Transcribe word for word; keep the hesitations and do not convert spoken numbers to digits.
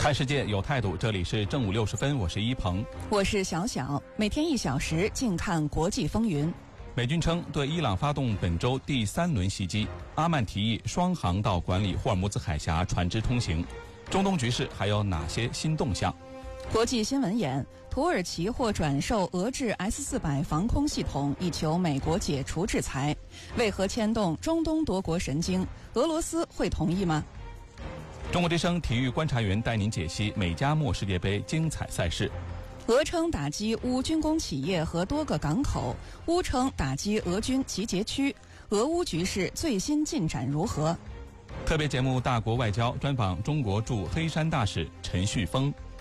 看世界有态度，这里是正午六十分，我是一鹏， 我是小小，每天一小时，静看国际风云。 美军称对伊朗发动本周第三轮袭击，阿曼提议双航道管理霍尔木兹海峡船只通行。中东局势还有哪些新动向？ 国际新闻眼：土耳其或转售俄制 S 四百 防空系统，以求美国解除制裁。为何牵动中东多国神经？俄罗斯会同意吗？ 中国之声体育观察员带您解析美加墨世界杯精彩赛事。 俄称打击乌军工企业和多个港口，乌称打击俄军集结区。俄乌局势最新进展如何？ 特别节目《大国外交》专访中国驻黑山大使陈旭峰。